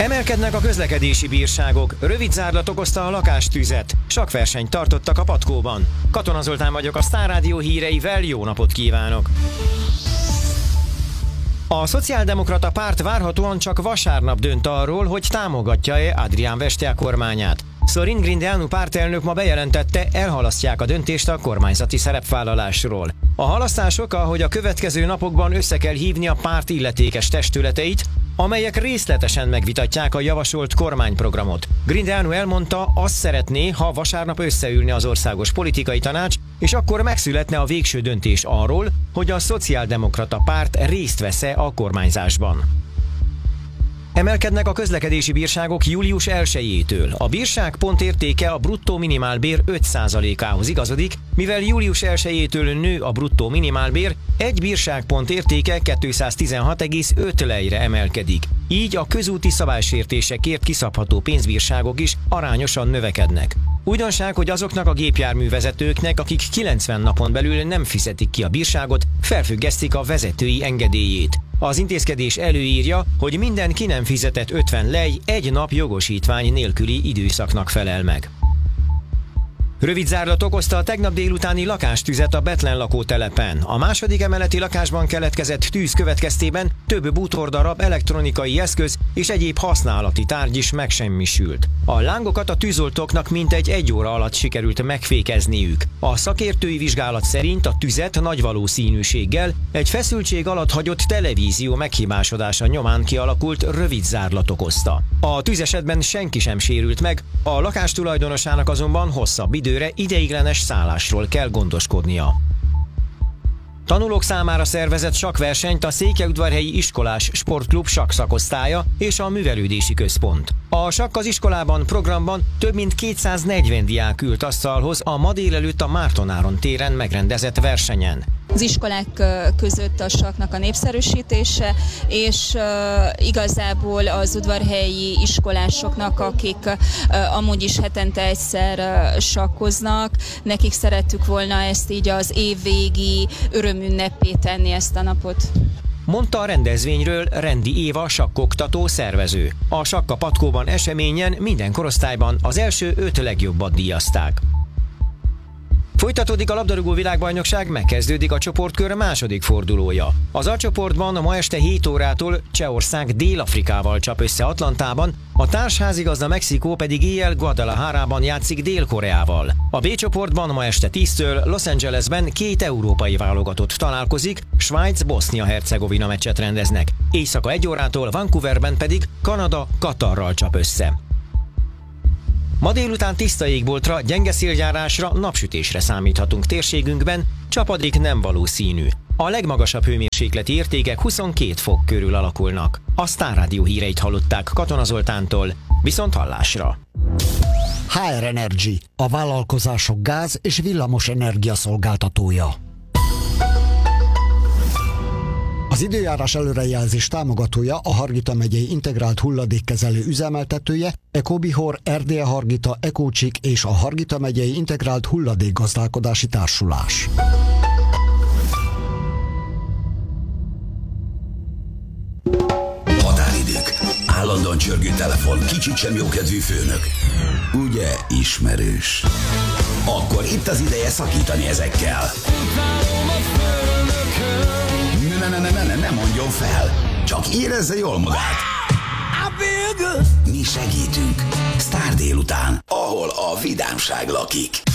Emelkednek a közlekedési bírságok, rövid zárlat okozta a lakástüzet, sakkversenyt tartottak a Patkóban. Katona Zoltán vagyok, a Sztár Rádió híreivel, jó napot kívánok! A Szociáldemokrata Párt várhatóan csak vasárnap dönt arról, hogy támogatja-e Adrián Vestel kormányát. Sorin Grindeanu pártelnök ma bejelentette, elhalasztják a döntést a kormányzati szerepvállalásról. A halasztás oka, hogy a következő napokban össze kell hívni a párt illetékes testületeit, amelyek részletesen megvitatják a javasolt kormányprogramot. Grindeanu elmondta, azt szeretné, ha vasárnap összeülne az Országos Politikai Tanács, és akkor megszületne a végső döntés arról, hogy a Szociáldemokrata Párt részt vesz-e a kormányzásban. Emelkednek a közlekedési bírságok július 1-től. A bírság pontértéke a bruttó minimálbér 5%-ához igazodik, mivel július 1-től nő a bruttó minimálbér, egy bírságpont értéke 216,5 lejre emelkedik. Így a közúti szabálysértésekért kiszabható pénzbírságok is arányosan növekednek. Újdonság, hogy azoknak a gépjárművezetőknek, akik 90 napon belül nem fizetik ki a bírságot, felfüggesztik a vezetői engedélyét. Az intézkedés előírja, hogy minden ki nem fizetett 50 lej egy nap jogosítvány nélküli időszaknak felel meg. Rövid zárlat okozta a tegnap délutáni lakástüzet a Bethlen lakótelepen. A második emeleti lakásban keletkezett tűz következtében több bútordarab, elektronikai eszköz és egyéb használati tárgy is megsemmisült. A lángokat a tűzoltóknak mintegy 1 óra alatt sikerült megfékezniük. A szakértői vizsgálat szerint a tüzet nagy valószínűséggel egy feszültség alatt hagyott televízió meghibásodása nyomán kialakult rövid zárlat okozta. A tűzesetben senki sem sérült meg, a lakás tulajdonosának azonban hosszabb időre ideiglenes szállásról kell gondoskodnia. Tanulók számára szervezett sakkversenyt a Székelyudvarhelyi Iskolás Sportklub sakkszakosztálya és a Művelődési Központ. A sakk az iskolában programban több mint 240 diák ült asztalhoz a ma délelőtt a Márton Áron téren megrendezett versenyen. Az iskolák között a sakknak a népszerűsítése, és igazából az udvarhelyi iskolásoknak, akik amúgy is hetente egyszer sakkoznak, nekik szerettük volna ezt így az évvégi örömünneppé tenni ezt a napot. Mondta a rendezvényről Rendi Éva sakkoktató szervező. A Sakk a Patkóban eseményen minden korosztályban az első 5 legjobbat díjazták. Folytatódik a labdarúgó világbajnokság, megkezdődik a csoportkör második fordulója. Az A csoportban ma este 7 órától Csehország Dél-Afrikával csap össze Atlantában, a társházigazda Mexikó pedig éjjel Guadalajarában játszik Dél-Koreával. A B csoportban ma este 10-től Los Angelesben 2 európai válogatott találkozik, Svájc-Bosznia-Hercegovina meccset rendeznek. Éjszaka 1 órától Vancouverben pedig Kanada Katarral csap össze. Ma délután tiszta égboltra, gyenge széljárásra, napsütésre számíthatunk térségünkben, csapadék nem valószínű. A legmagasabb hőmérsékleti értékek 22 fok körül alakulnak. A Sztár Rádió híreit hallották Katona Zoltántól, viszont hallásra. HR Energy, a vállalkozások gáz- és villamos energia szolgáltatója. Az időjárás előrejelzés támogatója a Hargita megyei integrált hulladékkezelő üzemeltetője, Ecobihor, Erdélye Hargita, Ecócsik és a Hargita megyei integrált hulladékgazdálkodási társulás. Határidők, állandóan csörgő telefon, kicsit sem jókedvű főnök. Ugye ismerős? Akkor itt az ideje szakítani ezekkel. Ne mondjon fel, csak érezze jól magát. Mi segítünk. Sztár délután, ahol a vidámság lakik.